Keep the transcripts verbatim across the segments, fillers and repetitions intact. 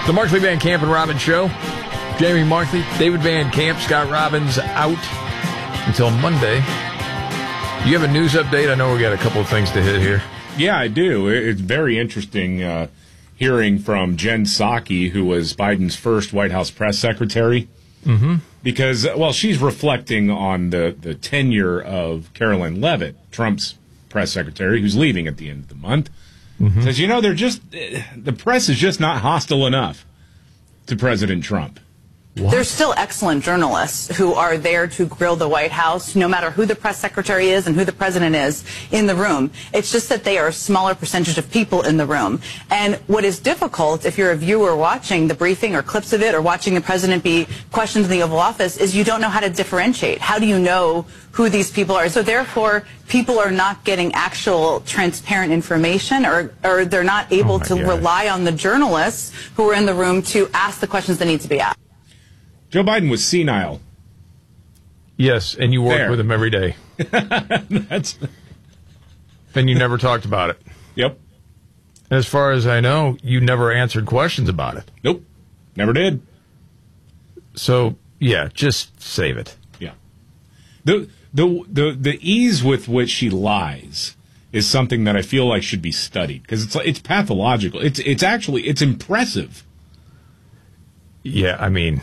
The Markley Van Camp and Robbins Show. Jamie Markley, David Van Camp, Scott Robbins out until Monday. You have a news update? I know we got a couple of things to hit here. Yeah, I do. It's very interesting uh, hearing from Jen Psaki, who was Biden's first White House press secretary. Mm-hmm. Because, well, she's reflecting on the, the tenure of Carolyn Leavitt, Trump's press secretary, who's leaving at the end of the month. Mm-hmm. Says, you know, they're just, the press is just not hostile enough to President Trump. What? There's still excellent journalists who are there to grill the White House, no matter who the press secretary is and who the president is in the room. It's just that they are a smaller percentage of people in the room. And what is difficult, if you're a viewer watching the briefing or clips of it or watching the president be questioned in the Oval Office, is you don't know how to differentiate. How do you know who these people are? So therefore, people are not getting actual transparent information, or, or they're not able Oh to gosh. rely on the journalists who are in the room to ask the questions that need to be asked. Joe Biden was senile. Yes, and you work There. with him every day. That's. And you never talked about it. Yep. As far as I know, you never answered questions about it. Nope. Never did. So, yeah, just save it. Yeah. The the the the ease with which she lies is something that I feel like should be studied, because it's it's pathological. It's it's actually it's impressive. Yeah, I mean,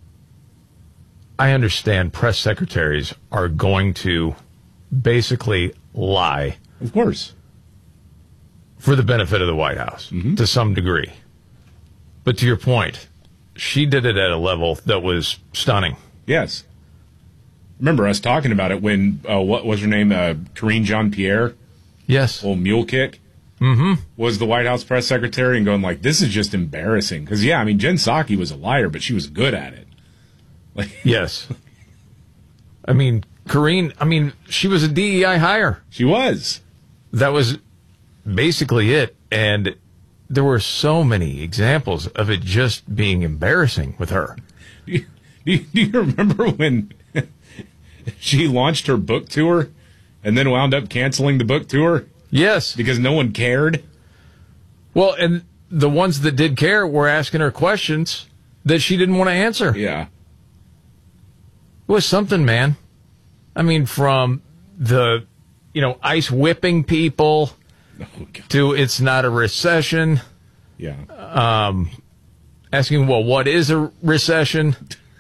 I understand press secretaries are going to basically lie. Of course. For the benefit of the White House, mm-hmm. to some degree. But to your point, she did it at a level that was stunning. Yes. Remember us talking about it when, uh, what was her name, uh, Karine Jean-Pierre? Yes. Old mule kick? Mm-hmm. Was the White House press secretary, and going like, this is just embarrassing. Because, yeah, I mean, Jen Psaki was a liar, but she was good at it. Like, yes. I mean, Karine, I mean, she was a D E I hire. She was. That was basically it. And there were so many examples of it just being embarrassing with her. Do you, do you, do you remember when she launched her book tour and then wound up canceling the book tour? Yes. Because no one cared? Well, and the ones that did care were asking her questions that she didn't want to answer. Yeah. It was something, man. I mean, from the, you know, ice whipping people oh, to it's not a recession. Yeah. Um, asking, well, what is a recession?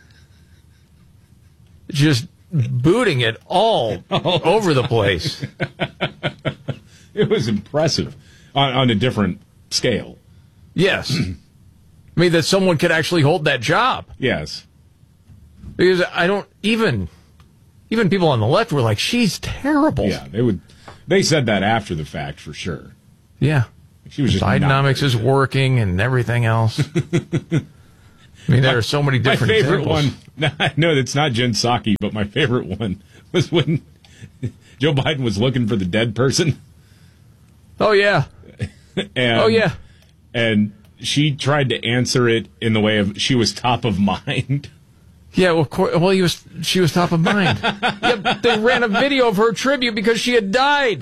Just booting it all oh. over the place. It was impressive on, on a different scale. Yes. I mean, that someone could actually hold that job. Yes. Because I don't even, even people on the left were like, she's terrible. Yeah, they would. They said that after the fact for sure. Yeah. She was just Bidenomics is working and everything else. I mean, there are so many different my favorite examples. one, I know it's not Jen Psaki, but my favorite one was when Joe Biden was looking for the dead person. Oh, yeah. and, oh, yeah. And she tried to answer it in the way of she was top of mind. Yeah, well, of course, well, he was. She was top of mind. Yeah, they ran a video of her tribute because she had died.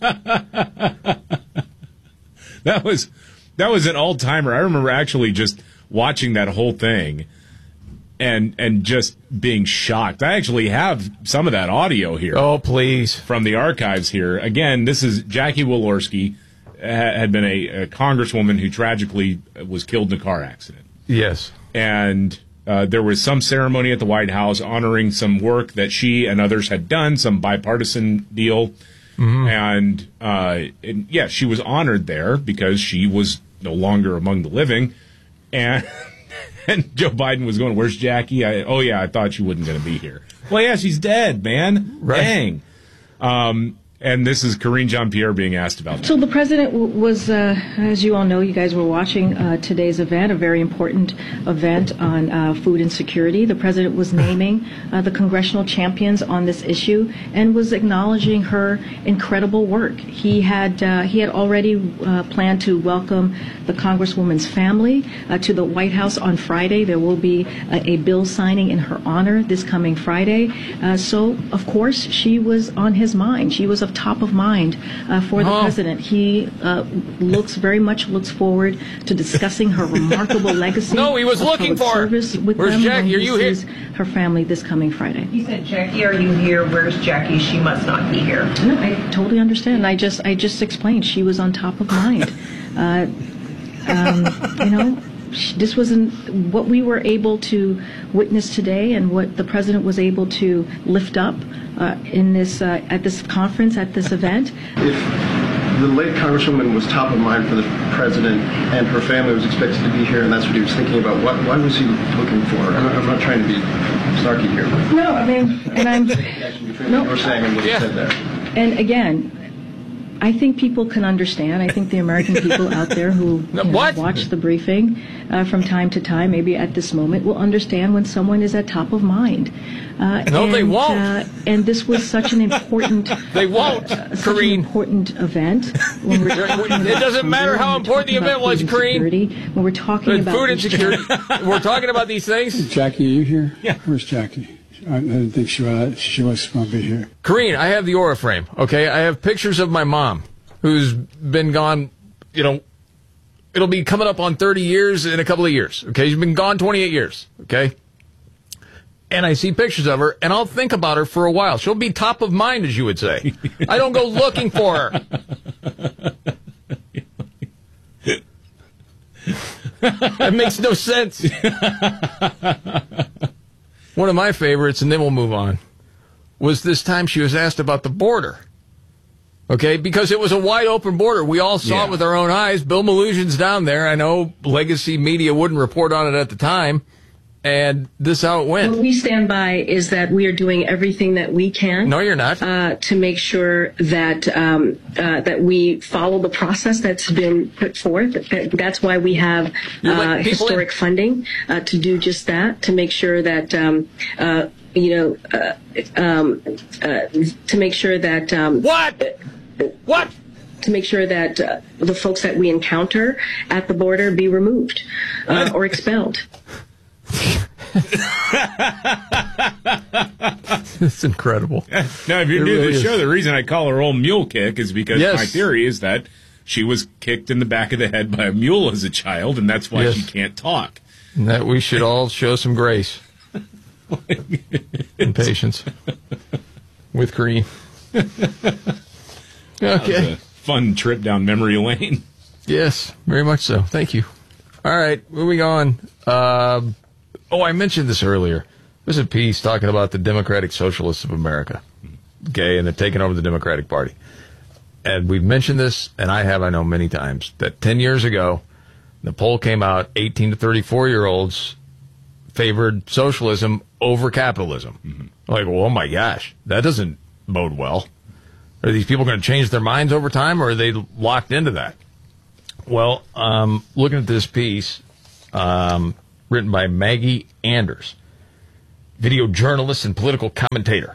That was that was an all timer. I remember actually just watching that whole thing, and and just being shocked. I actually have some of that audio here. Oh, please, from the archives here. Again, this is Jackie Walorski, had been a, a congresswoman who tragically was killed in a car accident. Yes, and. Uh, there was some ceremony at the White House honoring some work that she and others had done, some bipartisan deal. Mm-hmm. And, uh, and, yeah, she was honored there because she was no longer among the living. And, and Joe Biden was going, where's Jackie? I, oh, yeah, I thought she wasn't going to be here. Well, yeah, she's dead, man. Right. Dang. Um, and this is Karine Jean-Pierre being asked about that. So the president w- was, uh, as you all know, you guys were watching uh, today's event, a very important event on uh, food insecurity. The president was naming uh, the congressional champions on this issue and was acknowledging her incredible work. He had uh, he had already uh, planned to welcome the congresswoman's family uh, to the White House on Friday. There will be a, a bill signing in her honor this coming Friday. Uh, so, of course, she was on his mind. She was a of top of mind uh, for the Oh. president. He uh, looks very much looks forward to discussing her remarkable legacy. No, he was of looking public for her. service with Where's them Jackie? when Are he you here? sees her family this coming Friday. He said, Jackie, are you here? Where's Jackie? She must not be here. No, I totally understand. I just I just explained she was on top of mind. uh, um, you know, sh- this wasn't what we were able to witness today, and what the president was able to lift up uh, in this uh, at this conference, at this event. If the late Congresswoman was top of mind for the president and her family was expected to be here, and that's what he was thinking about, what, why was he looking for her? I'm not, I'm not trying to be snarky here, but No, I mean, and I'm. connection between No. what you were saying and what Yeah. he said there. And again, I think people can understand. I think the American people out there who No, you know, what? watch the briefing uh, from time to time, maybe at this moment, will understand when someone is at top of mind. Uh, No, and, they won't. Uh, and this was such an important, They won't, uh, such an Karine. important event. When we're talking It about doesn't matter hunger, how when we're important the talking event about was, food Karine. insecurity, When we're talking But about food these- insecurity. We're talking about these things. Jackie, are you here? Yeah. Where's Jackie? I, I didn't think she was, she was going to be here. Karine, I have the aura frame, okay? I have pictures of my mom, who's been gone, you know, it'll be coming up on thirty years in a couple of years, okay? She's been gone twenty-eight years, okay? And I see pictures of her, and I'll think about her for a while. She'll be top of mind, as you would say. I don't go looking for her. That makes no sense. One of my favorites, and then we'll move on, was this time she was asked about the border. Okay, because it was a wide open border. We all saw Yeah. it with our own eyes. Bill Maloogian's down there. I know legacy media wouldn't report on it at the time. And this is how it What went. we stand by is that we are doing everything that we can. No, you're not. Uh, to make sure that um, uh, that we follow the process that's been put forth. That- That's why we have You're letting uh, people historic in. funding uh, to do just that. To make sure that um, uh, you know uh, um, uh, to make sure that um, What? What? to make sure that uh, the folks that we encounter at the border be removed uh, or expelled. It's incredible. Now, if you It do really the is. show, the reason I call her old mule kick is because Yes. my theory is that she was kicked in the back of the head by a mule as a child, and that's why Yes. she can't talk. And that we should all show some grace and patience with Karine. Okay. A fun trip down memory lane. Yes, very much so. Thank you. All right, moving on. Um, oh, I mentioned this earlier. There's a piece talking about the Democratic Socialists of America, okay, and they're taking over the Democratic Party. And we've mentioned this, and I have, I know, many times, that ten years ago, the poll came out, eighteen to thirty-four-year-olds favored socialism over capitalism. Mm-hmm. Like, well, oh my gosh, that doesn't bode well. Are these people going to change their minds over time, or are they locked into that? Well, um, looking at this piece, um, written by Maggie Anders, video journalist and political commentator.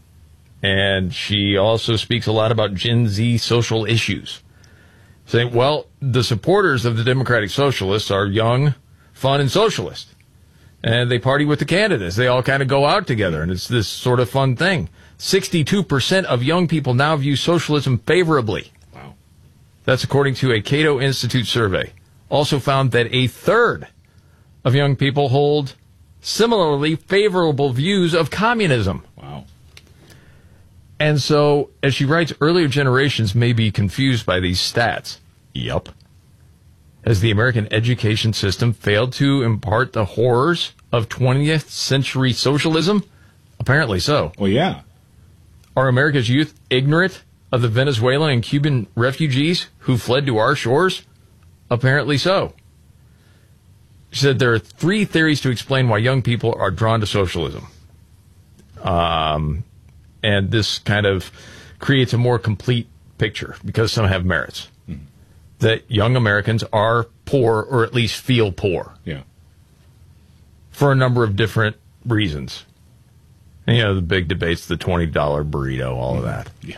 And she also speaks a lot about Gen Z social issues. Saying, well, the supporters of the Democratic Socialists are young, fun, and socialist. And they party with the candidates. They all kind of go out together, and it's this sort of fun thing. sixty-two percent of young people now view socialism favorably. Wow. That's according to a Cato Institute survey. Also found that a third of young people hold similarly favorable views of communism. Wow. And so, as she writes, earlier generations may be confused by these stats. Yup. Has the American education system failed to impart the horrors of twentieth century socialism? Apparently so. Well, yeah. Are America's youth ignorant of the Venezuelan and Cuban refugees who fled to our shores? Apparently so. She said there are three theories to explain why young people are drawn to socialism. Um, and this kind of creates a more complete picture because some have merits. Mm-hmm. That young Americans are poor, or at least feel poor, Yeah. for a number of different reasons. And, you know, the big debates, the twenty dollar burrito, all of that. Yeah.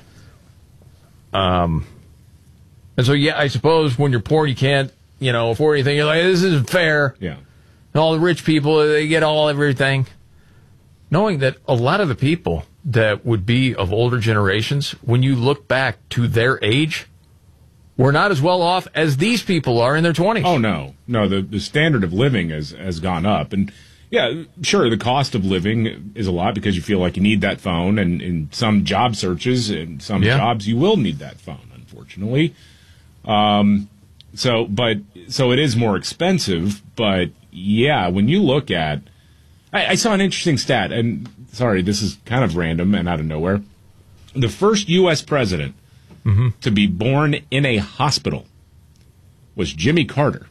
Um, and so, yeah, I suppose when you're poor, you can't, you know, afford anything. You're like, this isn't fair. Yeah. And all the rich people, they get all everything. Knowing that a lot of the people that would be of older generations, when you look back to their age, we're not as well off as these people are in their twenties. Oh, no. No, the, the standard of living has, has gone up. And, yeah, sure, the cost of living is a lot because you feel like you need that phone. And in some job searches and some Yeah. jobs, you will need that phone, unfortunately. Um, so, but, so it is more expensive. But, yeah, when you look at, I, I saw an interesting stat, and sorry, this is kind of random and out of nowhere. The first U S president mm-hmm. to be born in a hospital was Jimmy Carter.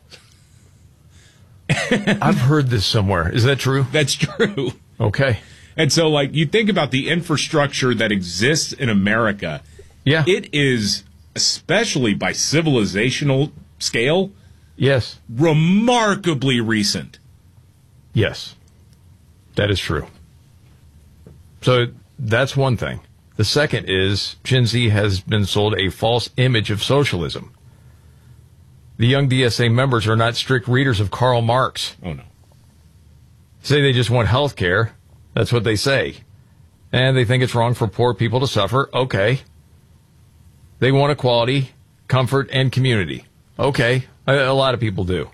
I've heard this somewhere. Is that true? That's true. Okay. And so, like, you think about the infrastructure that exists in America. Yeah. It is, especially by civilizational scale, Yes. remarkably recent. Yes. That is true. So that's one thing. The second is Gen Z has been sold a false image of socialism. The young D S A members are not strict readers of Karl Marx. Oh, no. Say they just want health care. That's what they say. And they think it's wrong for poor people to suffer. Okay. They want equality, comfort, and community. Okay. A, a lot of people do.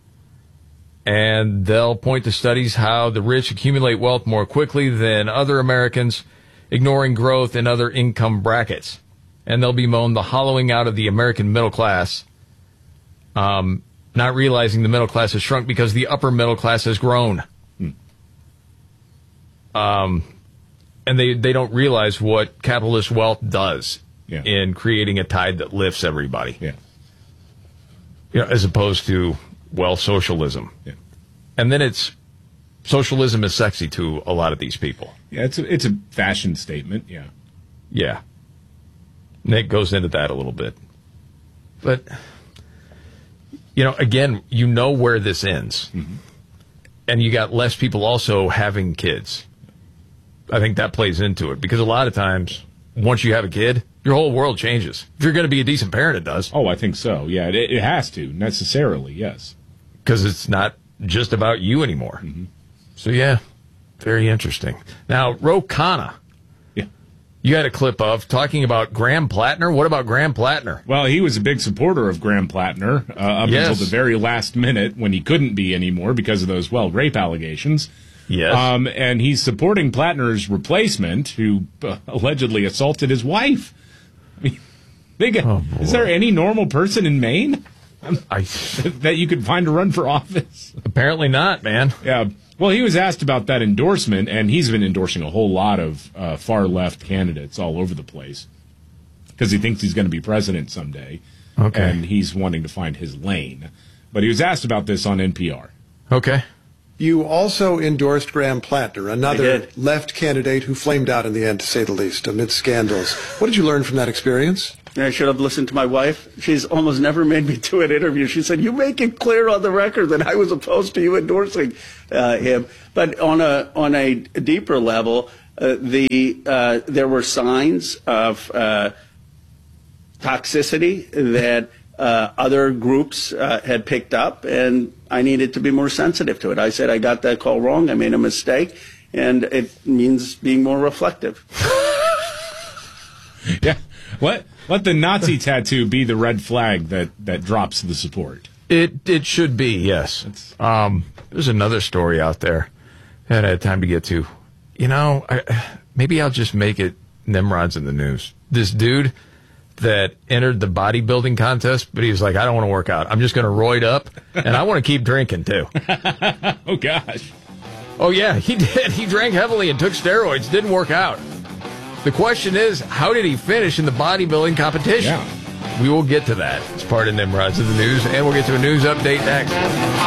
And they'll point to studies how the rich accumulate wealth more quickly than other Americans, ignoring growth in other income brackets. And they'll bemoan the hollowing out of the American middle class, um, not realizing the middle class has shrunk because the upper middle class has grown. Hmm. Um, and they, they don't realize what capitalist wealth does yeah. in creating a tide that lifts everybody. Yeah. You know, as opposed to, well, socialism. Yeah. And then it's, socialism is sexy to a lot of these people. Yeah, it's a, it's a fashion statement, yeah. Yeah. Nick goes into that a little bit. But, you know, again, you know where this ends. Mm-hmm. And you got less people also having kids. I think that plays into it. Because a lot of times, once you have a kid, your whole world changes. If you're going to be a decent parent, it does. Oh, I think so. Yeah, it, it has to, necessarily, yes. Because it's not just about you anymore. Mm-hmm. So, yeah, very interesting. Now, Ro Khanna. Yeah. You had a clip of talking about Graham Plattner. What about Graham Plattner? Well, he was a big supporter of Graham Plattner uh, up yes. until the very last minute when he couldn't be anymore because of those, well, rape allegations. Yes. Um, and he's supporting Plattner's replacement, who uh, allegedly assaulted his wife. I mean, they got, oh, is there any normal person in Maine I, that you could find to run for office? Apparently not, man. Yeah. Well, he was asked about that endorsement, and he's been endorsing a whole lot of uh, far-left candidates all over the place because he thinks he's going to be president someday. Okay. And he's wanting to find his lane. But he was asked about this on N P R. Okay. You also endorsed Graham Plattner, another left candidate who flamed out in the end, to say the least, amid scandals. What did you learn from that experience? I should have listened to my wife. She's almost never made me do an interview. She said, you make it clear on the record that I was opposed to you endorsing uh, him. But on a on a deeper level, uh, the uh, there were signs of uh, toxicity that uh, other groups uh, had picked up, and I needed to be more sensitive to it. I said, I got that call wrong. I made a mistake, and it means being more reflective. Yeah. What? Let the Nazi tattoo be the red flag that, that drops the support. It it should be, yes. Um, there's another story out there that I had time to get to. You know, I, maybe I'll just make it Nimrod's in the news. This dude that entered the bodybuilding contest, but he was like, I don't want to work out. I'm just going to roid up, and I want to keep drinking, too. Oh, gosh. Oh, yeah, he did. He drank heavily and took steroids. Didn't work out. The question is, how did he finish in the bodybuilding competition? Yeah. We will get to that. It's part of Nimrod's in the news, and we'll get to a news update next.